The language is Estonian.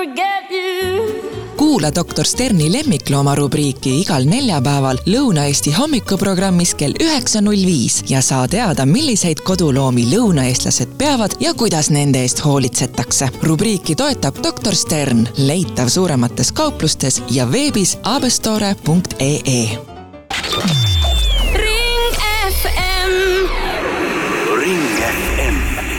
Kuula Dr. Sterni lemmiklooma rubriiki igal neljapäeval Lõuna-Eesti hommikuprogrammis kell 9.05 ja saa teada, milliseid koduloomi lõunaeestlased peavad ja kuidas nende eest hoolitsetakse. Rubriiki toetab Dr. Stern, leitav suuremates kauplustes ja veebis abestore.ee.